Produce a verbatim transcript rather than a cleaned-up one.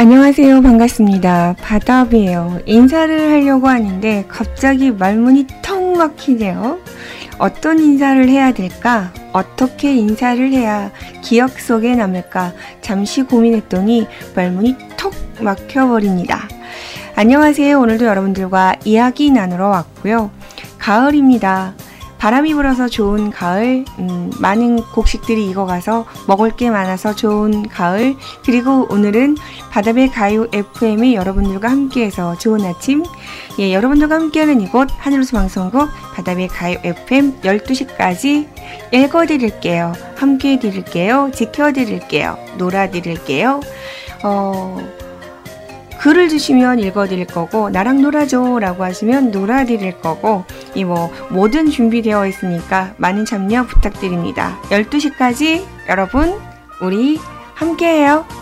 안녕하세요. 반갑습니다. 바답이에요. 인사를 하려고 하는데 갑자기 말문이 턱 막히네요. 어떤 인사를 해야 될까? 어떻게 인사를 해야 기억 속에 남을까? 잠시 고민했더니 말문이 턱 막혀버립니다. 안녕하세요. 오늘도 여러분들과 이야기 나누러 왔고요. 가을입니다. 바람이 불어서 좋은 가을, 음, 많은 곡식들이 익어가서 먹을 게 많아서 좋은 가을, 그리고 오늘은 바답의 가요 에프엠이 여러분들과 함께해서 좋은 아침, 예, 여러분들과 함께하는 이곳 하늘로서 방송국 바답의 가요 에프엠 열두 시까지 읽어드릴게요. 함께해드릴게요. 지켜드릴게요. 놀아드릴게요. 어... 글을 주시면 읽어드릴 거고, 나랑 놀아줘 라고 하시면 놀아드릴 거고, 이 뭐 모든 준비되어 있으니까 많은 참여 부탁드립니다. 열두 시까지 여러분 우리 함께해요.